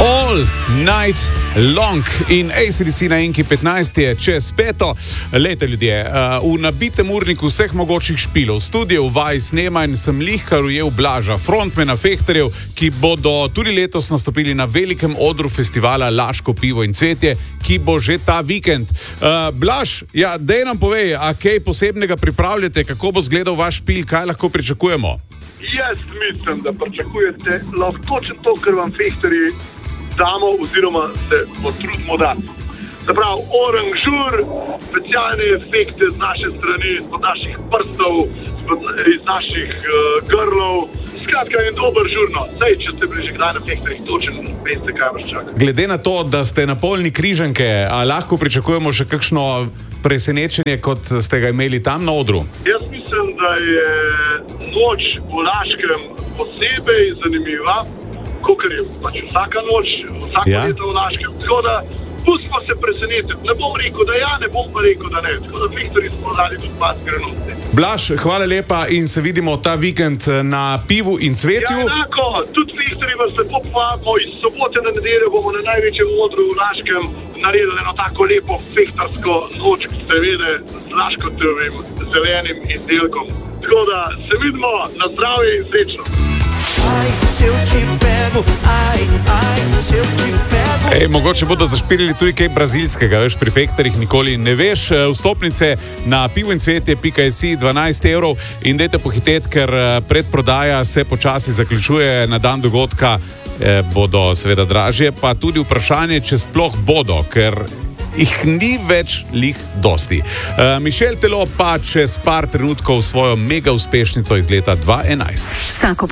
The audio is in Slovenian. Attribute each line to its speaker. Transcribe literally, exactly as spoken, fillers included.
Speaker 1: All Night Long in A C D C na Enki petnajst je čez peto. Lete ljudje, v nabitem urniku vseh mogočih špilov, studio v vaj snemanj sem lihkar ujel Blaža, frontmana Fehterjev, ki bodo tudi letos nastopili na velikem odru festivala Laško pivo in cvetje, ki bo že ta vikend. Uh, Blaž, ja, dej nam povej, a kaj posebnega pripravljate, kako bo zgledal vaš špil, kaj lahko pričakujemo?
Speaker 2: Jaz mislim, da pričakujete lahko točno to, kar vam Fehterji damo oziroma se potrudimo dati. Zaprav, oranžur, specialne efekte z naše strani, z naših prstov, iz naših uh, grlov. Skratka, je dober žurno. Sej, če ste bili že kdaj na Fehterjih, točno veste, kaj vas čaka.
Speaker 1: Glede na to, da ste na polni Križanke, a lahko pričakujemo še kakšno presenečenje, kot ste ga imeli tam na odru?
Speaker 2: Jaz mislim, da je noč v Laškem posebej zanimiva, kakor je pač vsaka noč, vsako ja. leto v Laškem. Tako da pustimo se presenetiti. Ne bom rekel, da ja, ne bom pa rekel, da ne. Tako da Fehterji smo dali tudi pas grenoti.
Speaker 1: Blaž, hvala lepa in se vidimo ta vikend na pivu in cvetju.
Speaker 2: Ja, enako. Tudi Fehterji vas lepo povabimo. Iz sobote na nedeljo bomo na največjem odru v Laškem naredili eno tako lepo fehtarsko noč, seveda z laškotovim zelenim izdelkom. Tako da se vidimo, na zdravje in srečno.
Speaker 3: Ai, se eu te pego, ai, ai, se eu te pego.
Speaker 1: Ej, mogoče bodo zašpilili tudi kaj brazilskega, veš, pri Fehterjih nikoli ne veš. Vstopnice na pivo in cvetje pika si dvanajst evrov in dajte pohiteti, ker predprodaja se počasi zaključuje, na dan dogodka eh, bodo seveda dražje, pa tudi vprašanje, če sploh bodo, ker jih ni več lih dosti. Uh, Mišel Telo pa čez par trenutkov svojo mega uspešnico iz leta dva enajst.
Speaker 4: Vsako